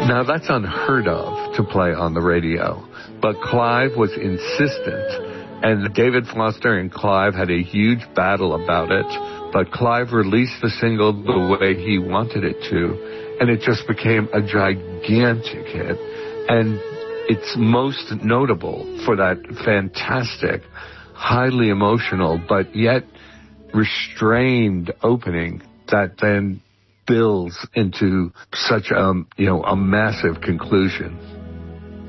Now, that's unheard of to play on the radio, but Clive was insistent, and David Foster and Clive had a huge battle about it, but Clive released the single the way he wanted it to, and it just became a gigantic hit, and it's most notable for that fantastic, highly emotional, but yet restrained opening that then builds into such a massive conclusion.